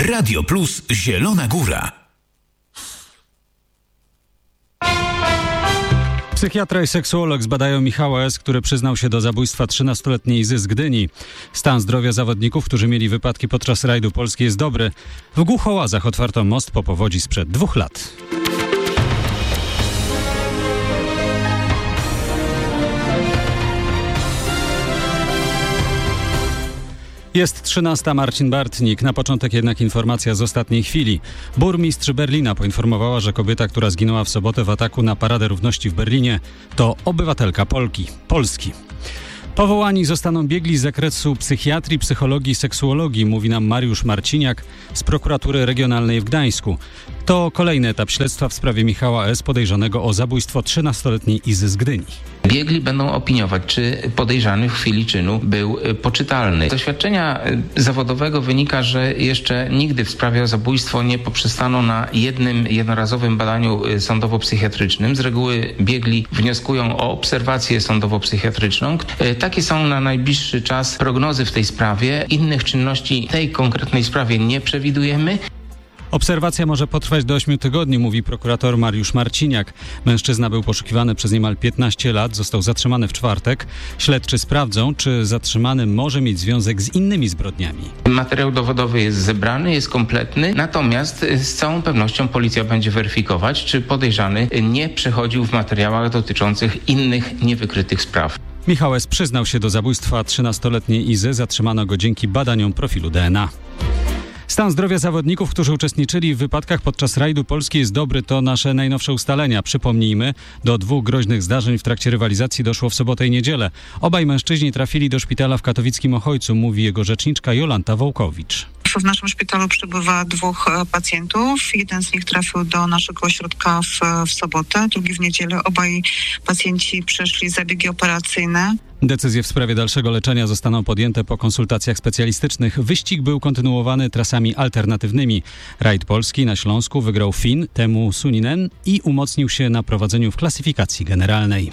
Radio Plus Zielona Góra. Psychiatra i seksuolog zbadają Michała S., który przyznał się do zabójstwa 13-letniej Izy z Gdyni. Stan zdrowia zawodników, którzy mieli wypadki podczas rajdu Polski, jest dobry. W Głuchołazach otwarto most po powodzi sprzed 2 lat. Jest 13. Marcin Bartnik. Na początek jednak informacja z ostatniej chwili. Burmistrz Berlina poinformowała, że kobieta, która zginęła w sobotę w ataku na Paradę Równości w Berlinie, to obywatelka Polski. Powołani zostaną biegli z zakresu psychiatrii, psychologii i seksuologii, mówi nam Mariusz Marciniak z prokuratury regionalnej w Gdańsku. To kolejny etap śledztwa w sprawie Michała S., podejrzanego o zabójstwo 13-letniej Izy z Gdyni. Biegli będą opiniować, czy podejrzany w chwili czynu był poczytalny. Z doświadczenia zawodowego wynika, że jeszcze nigdy w sprawie o zabójstwo nie poprzestano na jednorazowym badaniu sądowo-psychiatrycznym. Z reguły biegli wnioskują o obserwację sądowo-psychiatryczną. Takie są na najbliższy czas prognozy w tej sprawie. Innych czynności w tej konkretnej sprawie nie przewidujemy. Obserwacja może potrwać do 8 tygodni, mówi prokurator Mariusz Marciniak. Mężczyzna był poszukiwany przez niemal 15 lat, został zatrzymany w czwartek. Śledczy sprawdzą, czy zatrzymany może mieć związek z innymi zbrodniami. Materiał dowodowy jest zebrany, jest kompletny, natomiast z całą pewnością policja będzie weryfikować, czy podejrzany nie przechodził w materiałach dotyczących innych niewykrytych spraw. Michał S. przyznał się do zabójstwa 13-letniej Izy. Zatrzymano go dzięki badaniom profilu DNA. Stan zdrowia zawodników, którzy uczestniczyli w wypadkach podczas rajdu Polski, jest dobry. To nasze najnowsze ustalenia. Przypomnijmy, do 2 groźnych zdarzeń w trakcie rywalizacji doszło w sobotę i niedzielę. Obaj mężczyźni trafili do szpitala w katowickim Ochojcu, mówi jego rzeczniczka Jolanta Wołkowicz. W naszym szpitalu przebywa 2 pacjentów. Jeden z nich trafił do naszego ośrodka w sobotę, drugi w niedzielę. Obaj pacjenci przeszli zabiegi operacyjne. Decyzje w sprawie dalszego leczenia zostaną podjęte po konsultacjach specjalistycznych. Wyścig był kontynuowany trasami alternatywnymi. Rajd Polski na Śląsku wygrał Fin, Teemu Suninen i umocnił się na prowadzeniu w klasyfikacji generalnej.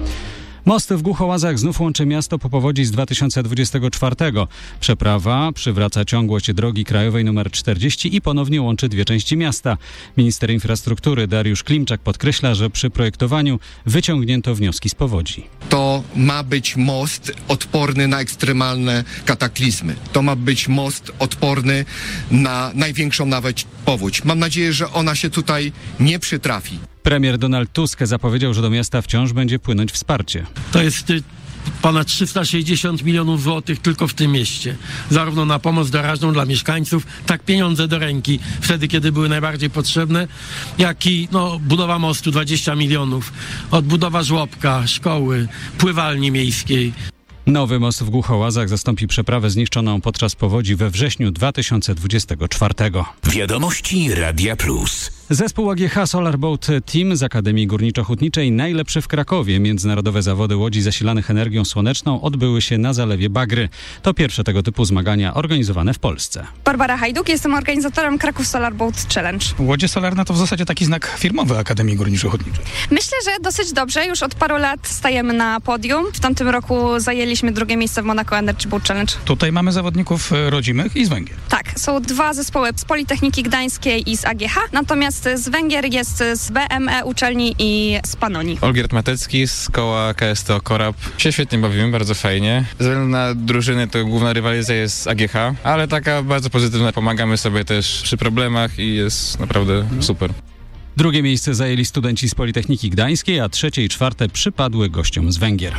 Most w Głuchołazach znów łączy miasto po powodzi z 2024. Przeprawa przywraca ciągłość drogi krajowej nr 40 i ponownie łączy 2 części miasta. Minister infrastruktury Dariusz Klimczak podkreśla, że przy projektowaniu wyciągnięto wnioski z powodzi. To ma być most odporny na ekstremalne kataklizmy. To ma być most odporny na największą nawet powódź. Mam nadzieję, że ona się tutaj nie przytrafi. Premier Donald Tusk zapowiedział, że do miasta wciąż będzie płynąć wsparcie. To jest ponad 360 milionów złotych tylko w tym mieście. Zarówno na pomoc doraźną dla mieszkańców, tak pieniądze do ręki wtedy, kiedy były najbardziej potrzebne, jak i budowa mostu 20 milionów, odbudowa żłobka, szkoły, pływalni miejskiej. Nowy most w Głuchołazach zastąpi przeprawę zniszczoną podczas powodzi we wrześniu 2024. Wiadomości Radia Plus. Zespół AGH Solar Boat Team z Akademii Górniczo-Hutniczej najlepszy w Krakowie. Międzynarodowe zawody łodzi zasilanych energią słoneczną odbyły się na Zalewie Bagry. To pierwsze tego typu zmagania organizowane w Polsce. Barbara Hajduk, jestem organizatorem Kraków Solar Boat Challenge. Łodzie solarne to w zasadzie taki znak firmowy Akademii Górniczo-Hutniczej. Myślę, że dosyć dobrze. Już od paru lat stajemy na podium. W tamtym roku zajęliśmy 2. miejsce w Monaco Energy Boat Challenge. Tutaj mamy zawodników rodzimych i z Węgier. Tak, są 2 zespoły z Politechniki Gdańskiej i z AGH, natomiast z Węgier jest z BME uczelni i z Panonii. Olgierd Matecki z koła KSTO Korab. Się świetnie bawimy, bardzo fajnie. Ze względu na drużyny to główna rywalizacja jest z AGH, ale taka bardzo pozytywna. Pomagamy sobie też przy problemach i jest naprawdę super. 2. miejsce zajęli studenci z Politechniki Gdańskiej, a 3. i 4. przypadły gościom z Węgier.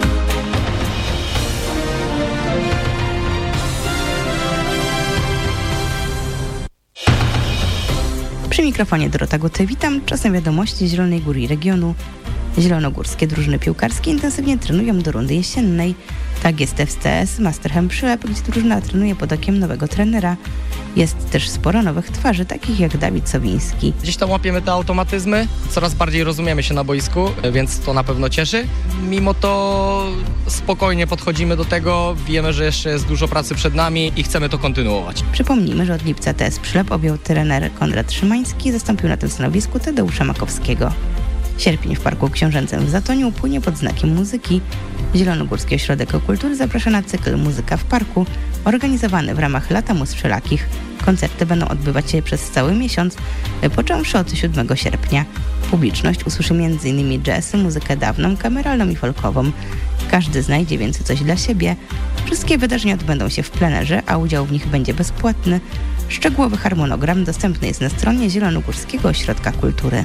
Przy mikrofonie Dorota Guty, witam. Czasem wiadomości z Zielonej Góry i regionu. Zielonogórskie drużyny piłkarskie intensywnie trenują do rundy jesiennej. Tak jest w CS Masterchem Przylep, gdzie drużyna trenuje pod okiem nowego trenera. Jest też sporo nowych twarzy, takich jak Dawid Sowiński. Gdzieś tam łapiemy te automatyzmy, coraz bardziej rozumiemy się na boisku, więc to na pewno cieszy. Mimo to spokojnie podchodzimy do tego, wiemy, że jeszcze jest dużo pracy przed nami i chcemy to kontynuować. Przypomnijmy, że od lipca TS Przylep objął trener Konrad Szymański, zastąpił na tym stanowisku Tadeusza Makowskiego. Sierpień w Parku Książęcym w Zatoniu płynie pod znakiem muzyki. Zielonogórski Ośrodek Kultury zaprasza na cykl Muzyka w Parku, organizowany w ramach Lata Mus Wszelakich. Koncerty będą odbywać się przez cały miesiąc, począwszy od 7 sierpnia. Publiczność usłyszy m.in. jazz, muzykę dawną, kameralną i folkową. Każdy znajdzie więc coś dla siebie. Wszystkie wydarzenia odbędą się w plenerze, a udział w nich będzie bezpłatny. Szczegółowy harmonogram dostępny jest na stronie Zielonogórskiego Ośrodka Kultury.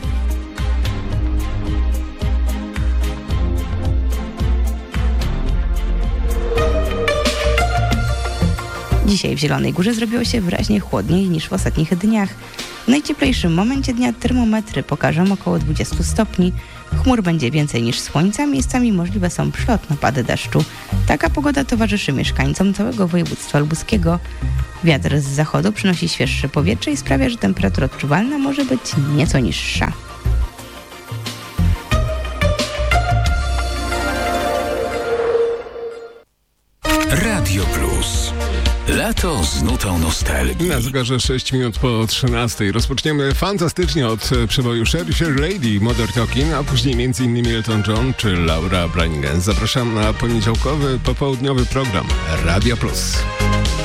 Dzisiaj w Zielonej Górze zrobiło się wyraźnie chłodniej niż w ostatnich dniach. W najcieplejszym momencie dnia termometry pokażą około 20 stopni. Chmur będzie więcej niż słońca, miejscami możliwe są przelotne opady deszczu. Taka pogoda towarzyszy mieszkańcom całego województwa lubuskiego. Wiatr z zachodu przynosi świeższe powietrze i sprawia, że temperatura odczuwalna może być nieco niższa. Radio Plus. Lato z nutą nostalgii. Na zegarze 6 minut po 13. Rozpoczniemy fantastycznie od przeboju Sher Lady, Modern Talking, a później m.in. Elton John czy Laura Branigan. Zapraszam na poniedziałkowy, popołudniowy program Radio Plus.